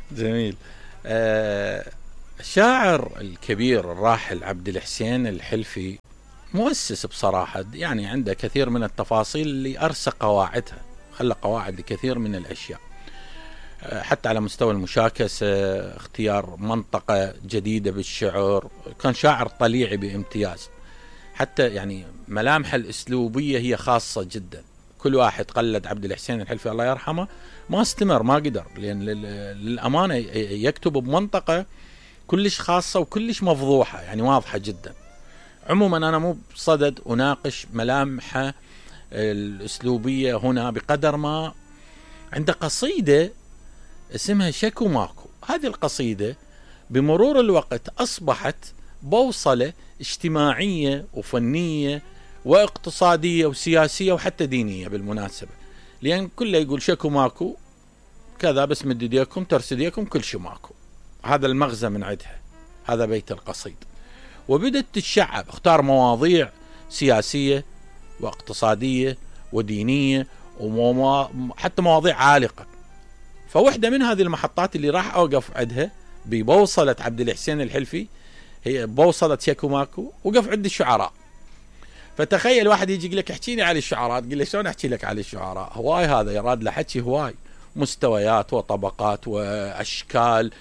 جميل. الشاعر الكبير الراحل عبد الحسين الحلفي مؤسس بصراحة، يعني عنده كثير من التفاصيل اللي أرسى قواعدها، خلى قواعد لكثير من الأشياء، حتى على مستوى المشاكسة، اختيار منطقة جديدة بالشعر. كان شاعر طليعي بامتياز، حتى يعني ملامح الأسلوبية هي خاصة جدا. كل واحد قلد عبد الحسين الحلفي الله يرحمه ما استمر، ما قدر، لأن للأمانة يكتب بمنطقة كلش خاصة وكلش مفضوحة، يعني واضحة جدا. عموما أنا مو بصدد أناقش ملامحه الأسلوبية هنا، بقدر ما عنده قصيدة اسمها شكو ماكو. هذه القصيدة بمرور الوقت أصبحت بوصلة اجتماعية وفنية واقتصادية وسياسية وحتى دينية بالمناسبة، لأن كله يقول شكو ماكو كذا، بس مد ايديكم ترس ايديكم كل شي ماكو. هذا المغزى من عندها، هذا بيت القصيد. وبدت تتشعب، اختار مواضيع سياسية واقتصادية ودينية وحتى مواضيع عالقة. فوحدة من هذه المحطات اللي راح أوقف عندها ببوصلة عبد الحسين الحلفي هي بوصلة شكو ماكو، وقف عند الشعراء. فتخيل واحد يجي يقول لك احكي لي على الشعراء، تقول له شلون احكي لك على الشعراء؟ هواي هذا يراد له حكي هواي، مستويات وطبقات واشكال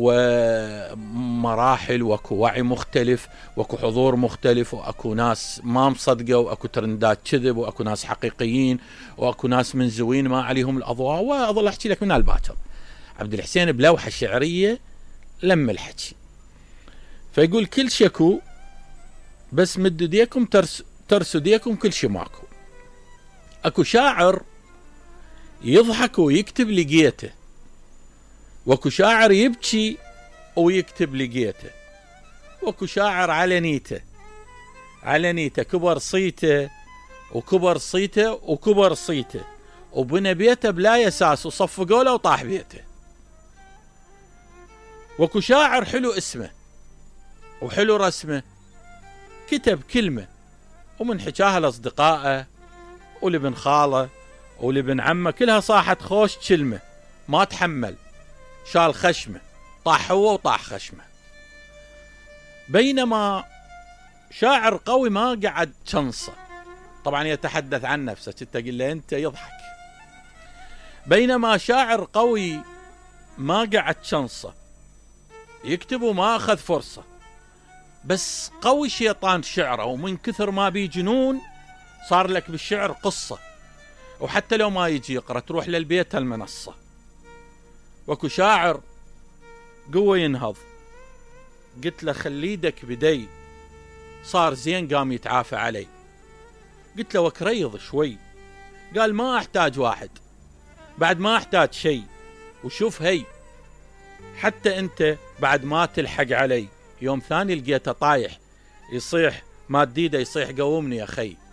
ومراحل، واكو وعي مختلف، واكو حضور مختلف، واكو ناس ما مصدقه، واكو ترندات كذب، واكو ناس حقيقيين، واكو ناس منزوين ما عليهم الاضواء، واظل احكي لك من الباكر. عبد الحسين بلوحه شعريه لم الحكي، فيقول كل شكو بس مد ايديكم ترسوا ايديكم كل شي ماكو. اكو شاعر يضحك ويكتب لقيته، واكو شاعر يبكي ويكتب لقيته، واكو شاعر على نيته كبر صيته وكبر صيته وكبر صيته، وبنى بيته بلا يساس وصفقوا له وطاح بيته. واكو شاعر حلو اسمه وحلو رسمه، كتب كلمة ومن حكاها لأصدقائه ولبن خاله ولبن عمه كلها صاحت خوش كلمة، ما تحمل شال خشمه، طاح هو وطاح خشمه. بينما شاعر قوي ما قعد شنصة، طبعا يتحدث عن نفسه، تقول له انت يضحك. بينما شاعر قوي ما قعد شنصة، يكتب وما أخذ فرصة، بس قوي شيطان شعره، ومن كثر ما بيه جنون صار لك بالشعر قصة، وحتى لو ما يجي يقرأ تروح للبيت المنصة. وكو شاعر قوة ينهض، قلت له خلي يدك بدي، صار زين قام يتعافى علي. قلت له وكريض شوي، قال ما احتاج واحد، بعد ما احتاج شيء، وشوف هي حتى انت بعد ما تلحق علي. يوم ثاني لقيته طايح يصيح، ما تديده يصيح قومني يا خي.